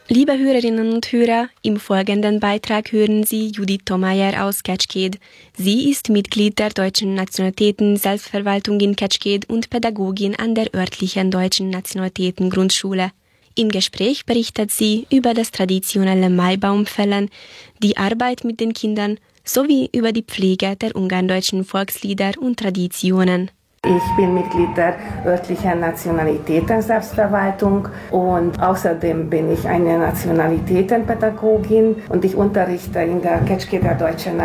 Liebe Hörerinnen und Hörer, im folgenden Beitrag hören Sie Judith Thomayer aus Ketschked. Sie ist Mitglied der Deutschen Nationalitäten-Selbstverwaltung in Ketschked und Pädagogin an der örtlichen Deutschen Nationalitäten-Grundschule. Im Gespräch berichtet sie über das traditionelle Maibaumfällen, die Arbeit mit den Kindern sowie über die Pflege der ungarndeutschen Volkslieder und Traditionen. Ich bin Mitglied der örtlichen Nationalitäten-Selbstverwaltung und außerdem bin ich eine Nationalitätenpädagogin und ich unterrichte in der Ketschkeder Deutschen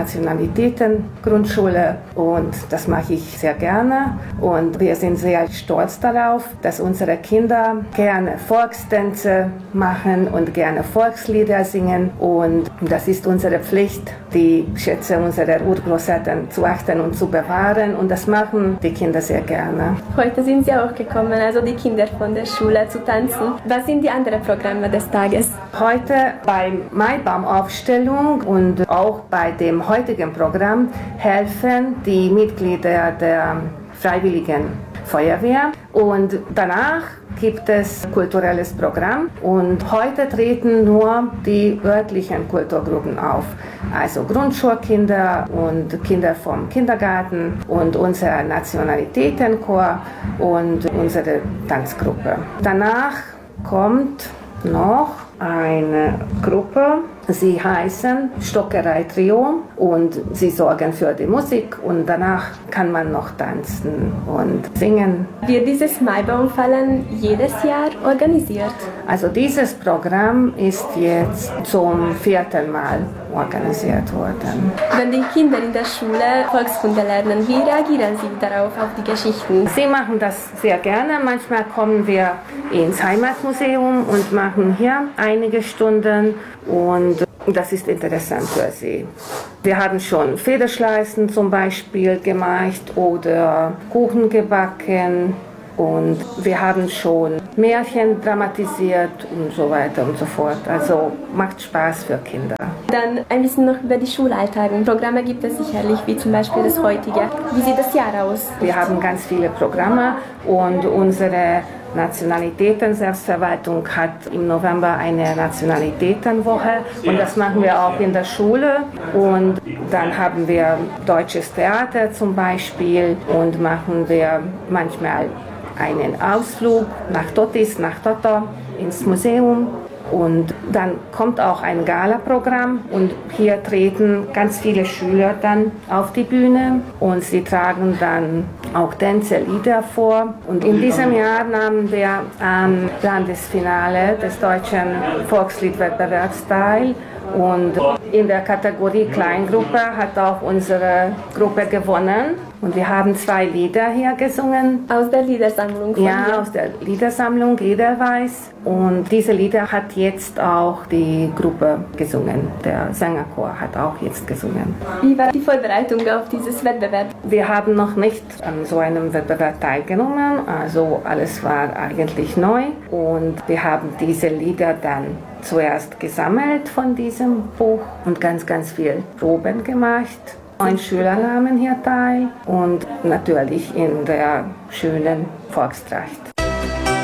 Nationalitäten-Grundschule und das mache ich sehr gerne und wir sind sehr stolz darauf, dass unsere Kinder gerne Volkstänze machen und gerne Volkslieder singen und das ist unsere Pflicht, die Schätze unserer Urgroßeltern zu achten und zu bewahren und das machen die Kinder sehr gerne. Heute sind Sie auch gekommen, also die Kinder von der Schule zu tanzen. Was sind die anderen Programme des Tages? Heute bei Maibaumaufstellung und auch bei dem heutigen Programm helfen die Mitglieder der Freiwilligen Feuerwehr und danach gibt es kulturelles Programm und heute treten nur die örtlichen Kulturgruppen auf, also Grundschulkinder und Kinder vom Kindergarten und unser Nationalitätenchor und unsere Tanzgruppe. Danach kommt noch eine Gruppe, sie heißen Stockerei Trio und sie sorgen für die Musik und danach kann man noch tanzen und singen. Wird dieses Maibaumfallen jedes Jahr organisiert? Also dieses Programm ist jetzt zum 4. Mal organisiert worden. Wenn die Kinder in der Schule Volkskunde lernen, wie reagieren sie darauf, auf die Geschichten? Sie machen das sehr gerne. Manchmal kommen wir ins Heimatmuseum und machen hier einige Stunden und das ist interessant für sie. Wir haben schon Federschleißen zum Beispiel gemacht oder Kuchen gebacken und wir haben schon Märchen dramatisiert und so weiter und so fort. Also macht Spaß für Kinder. Dann ein bisschen noch über die Schulalltag. Programme gibt es sicherlich, wie zum Beispiel das heutige. Wie sieht das Jahr aus? Wir haben ganz viele Programme und unsere Nationalitäten-Selbstverwaltung hat im November eine Nationalitätenwoche und das machen wir auch in der Schule und dann haben wir deutsches Theater zum Beispiel und machen wir manchmal einen Ausflug nach Totis, nach Toto ins Museum. Und dann kommt auch ein Gala-Programm und hier treten ganz viele Schüler dann auf die Bühne und sie tragen dann auch Tänzelieder vor. Und in diesem Jahr nahmen wir am Landesfinale des deutschen Volksliedwettbewerbs teil. Und in der Kategorie Kleingruppe hat auch unsere Gruppe gewonnen. Und wir haben 2 Lieder hier gesungen. Aus der Liedersammlung? Ja, aus der Liedersammlung Edelweiss. Und diese Lieder hat jetzt auch die Gruppe gesungen. Der Sängerchor hat auch jetzt gesungen. Wie war die Vorbereitung auf dieses Wettbewerb? Wir haben noch nicht an so einem Wettbewerb teilgenommen. Also alles war eigentlich neu. Und wir haben diese Lieder dann zuerst gesammelt von diesem Buch und ganz viel Proben gemacht. 9 Schüler nahmen hier teil und natürlich in der schönen Volkstracht.